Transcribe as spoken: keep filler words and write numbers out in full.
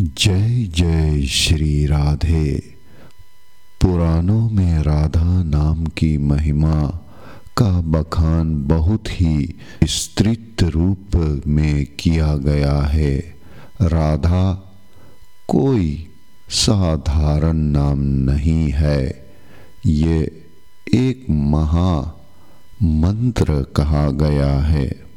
जय जय श्री राधे। पुराणों में राधा नाम की महिमा का बखान बहुत ही विस्तृत रूप में किया गया है। राधा कोई साधारण नाम नहीं है, ये एक महा मंत्र कहा गया है।